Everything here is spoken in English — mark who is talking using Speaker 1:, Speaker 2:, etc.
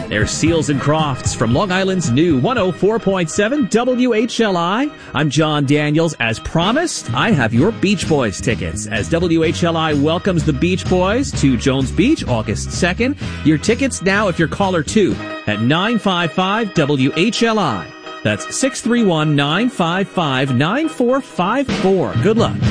Speaker 1: There's Seals and Crofts from Long Island's new 104.7 WHLI. I'm John Daniels. As promised, I have your Beach Boys tickets as WHLI welcomes the Beach Boys to Jones Beach August 2nd. Your tickets now if you're caller 2 at 955 WHLI. That's 631-955-9454. Good luck.